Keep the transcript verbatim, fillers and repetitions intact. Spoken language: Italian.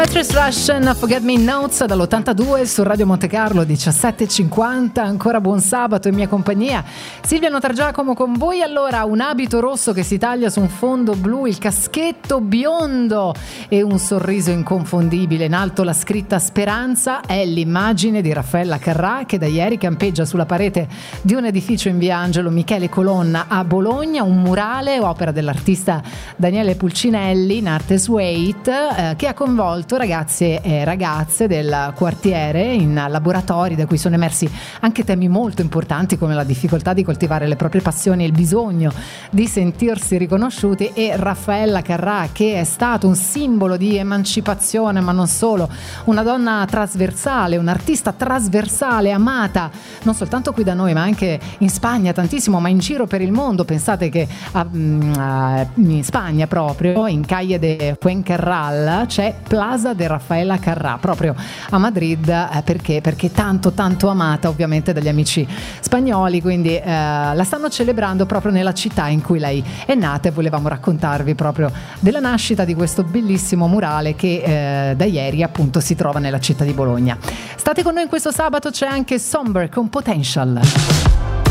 Patrice Rushen, Forget Me Notes dall'ottantadue su Radio Monte Carlo, diciassette e cinquanta. Ancora buon sabato in mia compagnia, Silvia Notargiacomo con voi. Allora, un abito rosso che si taglia su un fondo blu, il caschetto biondo e un sorriso inconfondibile. In alto la scritta Speranza è l'immagine di Raffaella Carrà, che da ieri campeggia sulla parete di un edificio in via Angelo Michele Colonna a Bologna. Un murale, opera dell'artista Daniele Pulcinelli in arte Suite, eh, che ha coinvolto ragazze e ragazze del quartiere in laboratori da cui sono emersi anche temi molto importanti come la difficoltà di coltivare le proprie passioni e il bisogno di sentirsi riconosciuti. E Raffaella Carrà, che è stato un simbolo di emancipazione, ma non solo, una donna trasversale, un'artista trasversale, amata non soltanto qui da noi ma anche in Spagna tantissimo, ma in giro per il mondo. Pensate che a, a, in Spagna, proprio in Calle de Fuencarral, c'è Plaza de Raffaella Carrà, proprio a Madrid, eh, perché? Perché tanto tanto amata ovviamente dagli amici spagnoli, quindi eh, la stanno celebrando proprio nella città in cui lei è nata, e volevamo raccontarvi proprio della nascita di questo bellissimo murale che eh, da ieri appunto si trova nella città di Bologna. State con noi in questo sabato, c'è anche Somber con Potential.